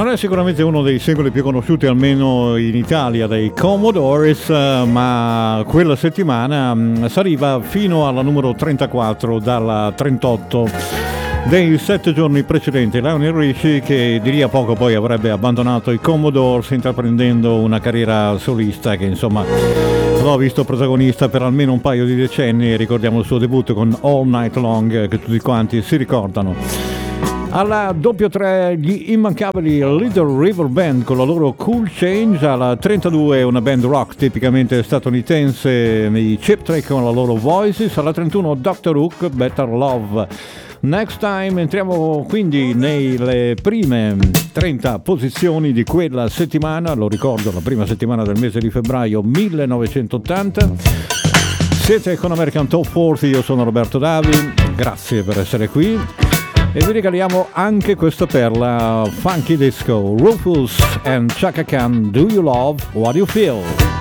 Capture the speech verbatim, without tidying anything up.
Non è sicuramente uno dei singoli più conosciuti, almeno in Italia, dei Commodores, ma quella settimana si arriva fino alla numero trentaquattro dalla trentotto dei sette giorni precedenti. Lionel Richie, che di lì a poco poi avrebbe abbandonato i Commodores intraprendendo una carriera solista che insomma l'ho visto protagonista per almeno un paio di decenni. Ricordiamo il suo debutto con All Night Long, che tutti quanti si ricordano. Alla doppio tre gli immancabili Little River Band con la loro Cool Change. Alla trentadue una band rock tipicamente statunitense, i Cheap Trick con la loro Voices. Alla trentuno doctor Hook, Better Love. Next Time. Entriamo quindi nelle prime trenta posizioni di quella settimana. Lo ricordo, la prima settimana del mese di febbraio millenovecentottanta. Siete con American Top quaranta, io sono Roberto Davi, grazie per essere qui. E vi regaliamo anche questa perla funky disco, Rufus and Chaka Khan, Do You Love What You Feel?